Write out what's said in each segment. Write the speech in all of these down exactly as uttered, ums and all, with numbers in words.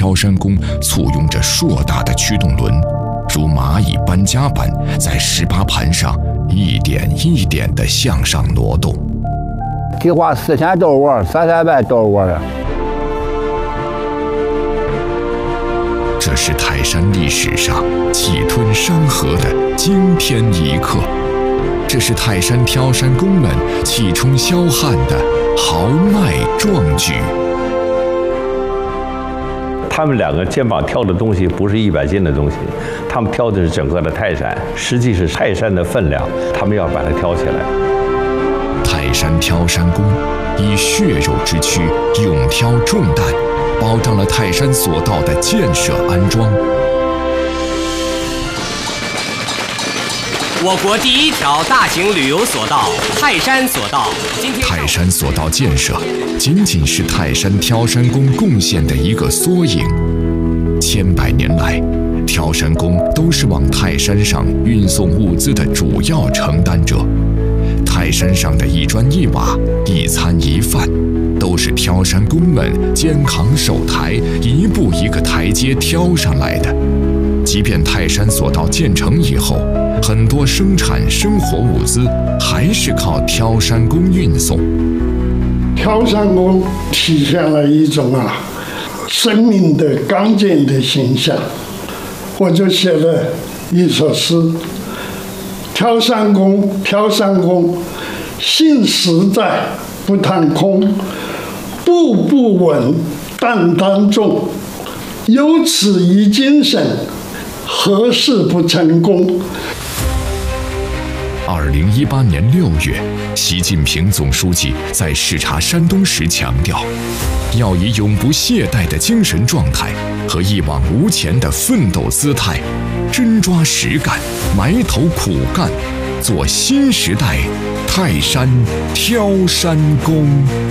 挑山工簇拥着硕大的驱动轮，如蚂蚁搬家般在十八盘上一点一点地向上挪动。 计划四天都是玩，三天半都是玩的。 这是泰山历史上气吞山河的惊天一刻，这是泰山挑山工们气冲霄汉的豪迈壮举。 他们两个肩膀挑的东西不是一百斤的东西，他们挑的是整个的泰山，实际是泰山的分量，他们要把它挑起来。 泰山挑山工以血肉之躯勇挑重担，保障了泰山索道的建设安装。 我国第一条大型旅游索道——泰山索道，今天泰山索道建设仅仅是泰山挑山工贡献的一个缩影。千百年来，挑山工都是往泰山上运送物资的主要承担者。泰山上的一砖一瓦、一餐一饭，都是挑山工们肩扛手抬，一步一个台阶挑上来的。即便泰山索道建成以后，很多生产生活物资还是靠挑山工运送。 挑山工体现了一种啊生命的刚健的形象，我就写了一首诗：挑山工，挑山工，信实在，不贪空，步步稳，担当重，有此一精神，何事不成功？ 二零一八年六月，习近平总书记在视察山东时强调，要以永不懈怠的精神状态和一往无前的奋斗姿态，真抓实干，埋头苦干，做新时代泰山挑山工。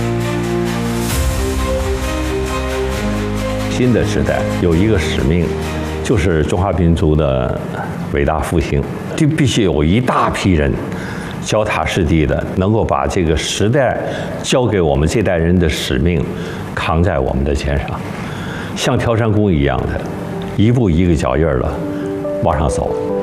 新的时代有一个使命，就是中华民族的伟大复兴，就必须有一大批人脚踏实地的，能够把这个时代交给我们这代人的使命扛在我们的肩上，像挑山工一样的，一步一个脚印儿的往上走。